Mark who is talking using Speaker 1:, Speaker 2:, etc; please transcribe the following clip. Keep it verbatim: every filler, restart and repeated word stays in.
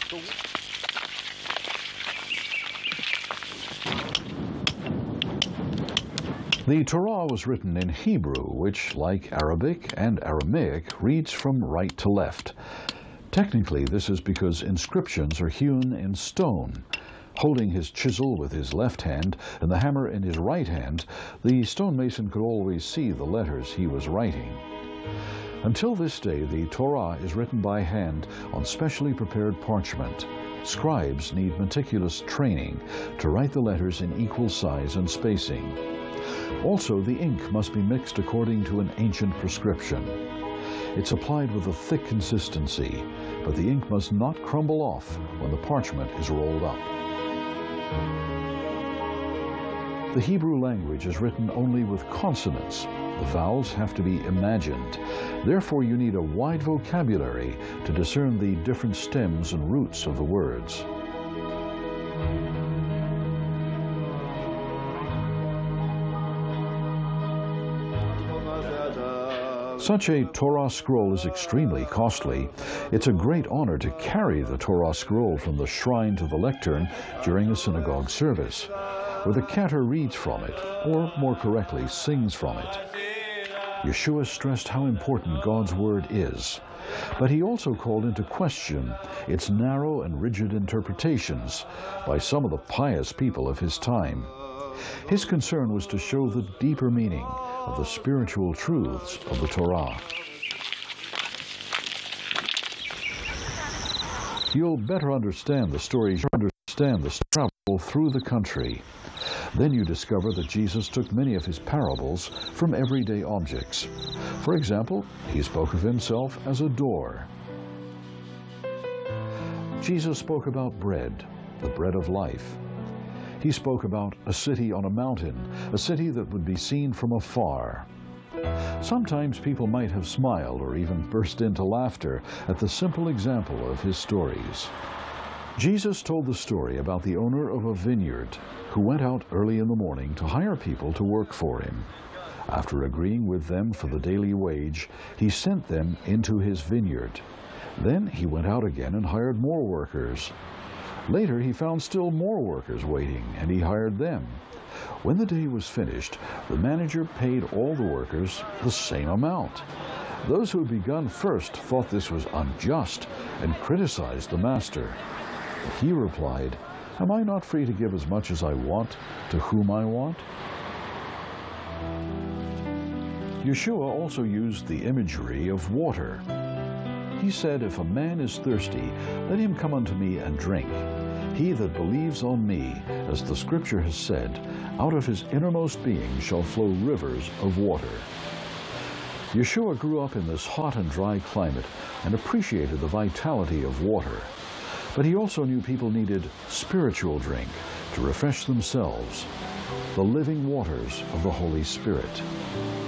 Speaker 1: The Torah was written in Hebrew, which, like Arabic and Aramaic, reads from right to left. Technically, this is because inscriptions are hewn in stone. Holding his chisel with his left hand and the hammer in his right hand, the stonemason could always see the letters he was writing. Until this day, the Torah is written by hand on specially prepared parchment. Scribes need meticulous training to write the letters in equal size and spacing. Also, the ink must be mixed according to an ancient prescription. It's applied with a thick consistency, but the ink must not crumble off when the parchment is rolled up. The Hebrew language is written only with consonants. The vowels have to be imagined. Therefore, you need a wide vocabulary to discern the different stems and roots of the words. Such a Torah scroll is extremely costly. It's a great honor to carry the Torah scroll from the shrine to the lectern during a synagogue service, where the cantor reads from it, or more correctly, sings from it. Yeshua stressed how important God's Word is, but he also called into question its narrow and rigid interpretations by some of the pious people of his time. His concern was to show the deeper meaning of the spiritual truths of the Torah. You'll better understand the story, understand the travel through the country. Then you discover that Jesus took many of his parables from everyday objects. For example, he spoke of himself as a door. Jesus spoke about bread, the bread of life. He spoke about a city on a mountain, a city that would be seen from afar. Sometimes people might have smiled or even burst into laughter at the simple example of his stories. Jesus told the story about the owner of a vineyard who went out early in the morning to hire people to work for him. After agreeing with them for the daily wage, he sent them into his vineyard. Then he went out again and hired more workers. Later, he found still more workers waiting, and he hired them. When the day was finished, the manager paid all the workers the same amount. Those who had begun first thought this was unjust and criticized the master. But he replied, "Am I not free to give as much as I want to whom I want?" Yeshua also used the imagery of water. He said, "If a man is thirsty, let him come unto me and drink. He that believes on me, as the Scripture has said, out of his innermost being shall flow rivers of water." Yeshua grew up in this hot and dry climate and appreciated the vitality of water. But he also knew people needed spiritual drink to refresh themselves, the living waters of the Holy Spirit.